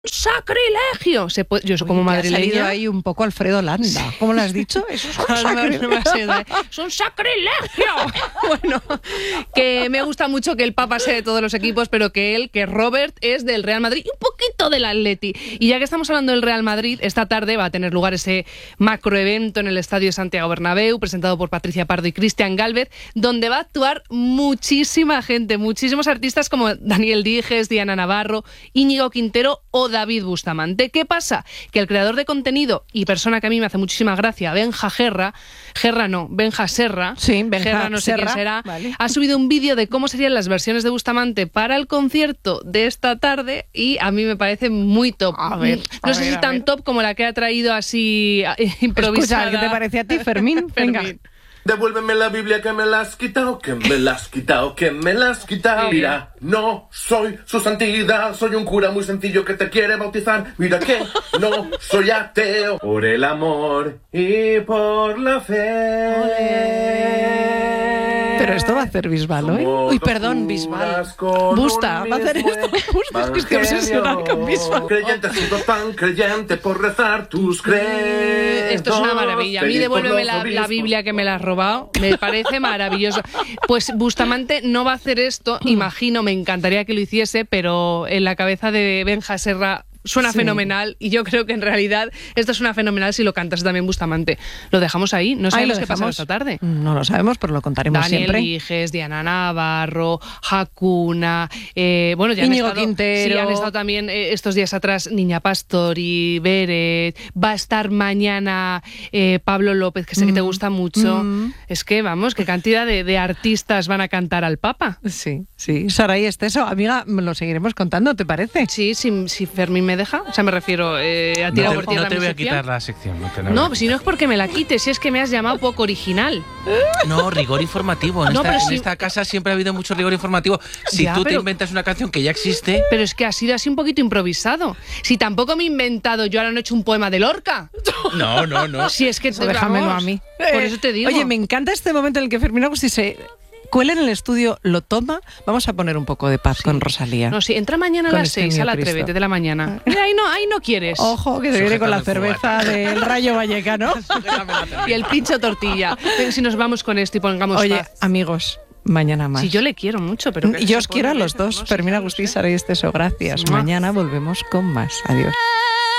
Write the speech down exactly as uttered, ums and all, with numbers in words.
¡Sacrilegio! Se puede, yo soy como madrileña. Ha salido ahí un poco Alfredo Landa. ¿Cómo lo has dicho? Eso es un sacrilegio. No, no me ha ¡Es un sacrilegio! Bueno, que me gusta mucho que el Papa sea de todos los equipos, pero que él, que Robert, es del Real Madrid y un poquito del Atleti. Y ya que estamos hablando del Real Madrid, esta tarde va a tener lugar ese macroevento en el Estadio Santiago Bernabéu, presentado por Patricia Pardo y Cristian Gálvez, donde va a actuar muchísima gente, muchísimos artistas como Daniel Dijes, Diana Navarro, Íñigo Quintero o David Bustamante. ¿Qué pasa? Que el creador de contenido y persona que a mí me hace muchísima gracia, Benja Gerra, Gerra no, Benja Serra, sí, Benja Gerra no sé Serra, quién será, vale. Ha subido un vídeo de cómo serían las versiones de Bustamante para el concierto de esta tarde y a mí me parece muy top. A ver, no a sé ver, si tan ver. top como la que ha traído así improvisada. Escucha, ¿qué te parece a ti, Fermín? Venga. Fermín. Devuélveme la Biblia que me la has quitado, que me la has quitado, que me la has quitado. Mira, no soy su santidad, soy un cura muy sencillo que te quiere bautizar. Mira que no soy ateo. Por el amor y por la fe. Pero esto va a hacer Bisbal, ¿eh? Uy, perdón, Bisbal. Busta, va a hacer esto. Busta, es que estoy obsesionada con Bisbal. Creyente, has sido tan creyente por rezar tus credos. Esto es una maravilla. A mí devuélveme la, la Biblia que me la has robado. Me parece maravilloso. Pues Bustamante no va a hacer esto, imagino, me encantaría que lo hiciese, pero en la cabeza de Benja Serra suena sí. fenomenal y yo creo que en realidad esto suena fenomenal si lo cantas también Bustamante. Lo dejamos ahí, no sabemos qué pasa esta tarde. No lo sabemos, pero lo contaremos Daniel siempre. Daniel Dijes, Diana Navarro, Hakuna, eh, bueno, ya han Íñigo estado, Quintero. Sí, han estado también eh, estos días atrás Niña Pastori, Beret, va a estar mañana eh, Pablo López, que sé mm. que te gusta mucho. Mm. Es que, vamos, qué cantidad de, de artistas van a cantar al Papa. Sí, sí. Saray Esteso, amiga, lo seguiremos contando, ¿te parece? Sí, si, si Fermín me deja, o sea, me refiero eh, a tirar no por tierra No te voy sección. a quitar la sección. No, te no si no es porque me la quites, si es que me has llamado poco original. No, rigor informativo. En, no, esta, en si... esta casa siempre ha habido mucho rigor informativo. Si ya, tú pero... te inventas una canción que ya existe... Pero es que ha sido así un poquito improvisado. Si tampoco me he inventado yo, ahora no he hecho un poema de Lorca. No, no, no. Si es que... Eso déjamelo a mí. Por eso te digo. Oye, me encanta este momento en el que Fermín Agustí se... cuela en el estudio, lo toma. Vamos a poner un poco de paz sí. con Rosalía. No, sí, entra mañana a las este seis, a la Atrévete de la mañana. Mira, ahí no, ahí no quieres. Ojo, que se viene con la cerveza fuerte. Del Rayo Vallecano. Y el pincho tortilla. Si nos vamos con esto y pongamos Oye, paz. amigos, mañana más. Sí, yo le quiero mucho, pero... Yo os quiero a los dos. Fermín Agustí, Saray Esteso, gracias. Mañana volvemos con más. Adiós.